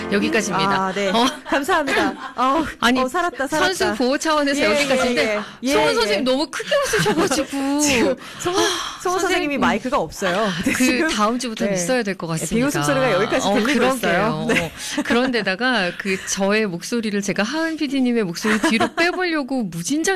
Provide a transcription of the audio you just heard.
여기까지입니다. 네. 감사합니다. 아니, 살았다. 선수 보호 차원에서 여기까지인데 송원 선생님 너무 크게 웃으셔가지고 지금 송원 선생님이 마이크가 없어요. 그 다음 주부터 있어야 될 것 같습니다. 비웃음 소리가 여기까지 들리고 있어요. 네. 그런데다가 그 저의 목소리를 제가 하은 PD님의 목소리 뒤로 빼보려고 무진장